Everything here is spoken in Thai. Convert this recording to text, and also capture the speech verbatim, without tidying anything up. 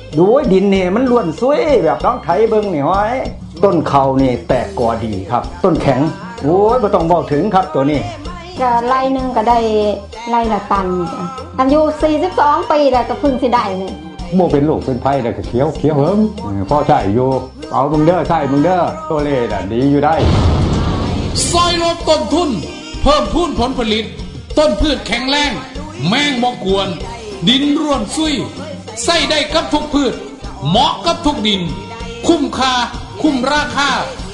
ดูดินนี่มันล้วนซุยแบบต้องไถเบิ่งนี่ห้อยต้นเขานี่แตกกอดีครับต้นแข็งโอ้ยบ่ต้องบอกถึงครับตัวนี้ก็ไร่นึงก็ได้ไร่ละตันจ้ะอายุสี่สิบสองปีแล้วก็พึ่งสิได้นี่บ่เป็นโรคเป็นภัยแล้วก็เขียวเขียวเหิมพอใช้อยู่เอามึงเด้อใช้มึงเด้อตัวเลน่ะดีอยู่ได้ซอยลดต้นทุนเพิ่มพูนผลผลิตต้นพืชแข็งแรงแมงบ่กวนดินร่วนซุยใส่ได้กับทุกพืชเหมาะกับทุกดินคุ้มค่าคุ้มราคา